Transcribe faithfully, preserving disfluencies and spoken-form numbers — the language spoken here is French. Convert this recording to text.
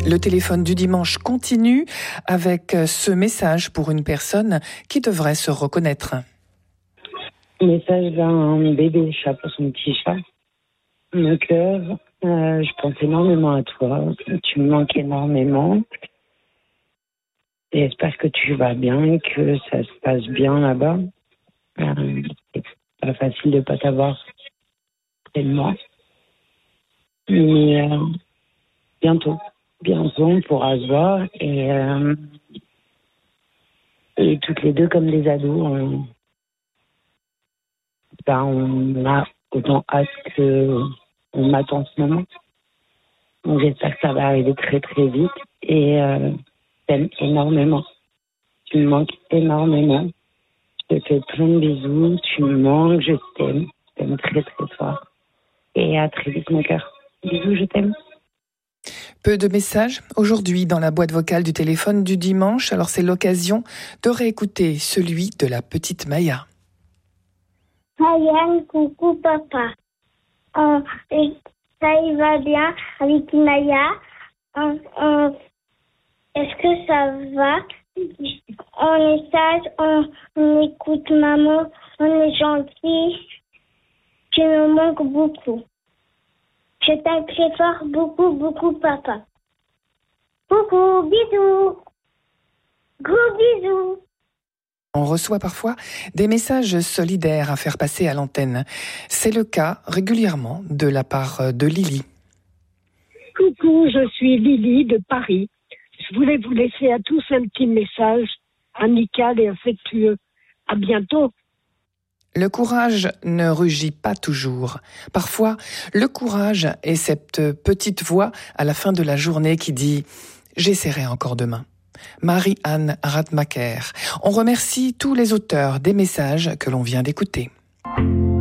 Le téléphone du dimanche continue avec ce message pour une personne qui devrait se reconnaître. Message d'un bébé chat pour son petit chat. Mon cœur, euh, je pense énormément à toi. Tu me manques énormément. Et j'espère que tu vas bien, que ça se passe bien là-bas. Euh, c'est pas facile de pas t'avoir près de moi. Mais euh, bientôt, bientôt on pourra se voir et, euh, et toutes les deux comme des ados, on, ben on a autant hâte que on attend ce moment. Donc j'espère que ça va arriver très très vite et euh, t'aime énormément. Tu me manques énormément. Je te fais plein de bisous. Tu me manques, je t'aime. Je t'aime très très fort. Et à très vite mon cœur. Bisous, je t'aime. Peu de messages aujourd'hui dans la boîte vocale du téléphone du dimanche. Alors c'est l'occasion de réécouter celui de la petite Maya. Maya, coucou papa. Euh, et ça y va bien avec Maya. Euh, euh, est-ce que ça va? On est sage, on, on écoute maman, on est gentil. Tu me manques beaucoup. Je t'aime très fort, beaucoup, beaucoup, papa. Coucou, bisous. Gros bisous. On reçoit parfois des messages solidaires à faire passer à l'antenne. C'est le cas régulièrement de la part de Lily. Coucou, je suis Lily de Paris. Je voulais vous laisser à tous un petit message amical et affectueux. À bientôt. Le courage ne rugit pas toujours. Parfois, le courage est cette petite voix à la fin de la journée qui dit « J'essaierai encore demain ». Marie-Anne Radmacher. On remercie tous les auteurs des messages que l'on vient d'écouter.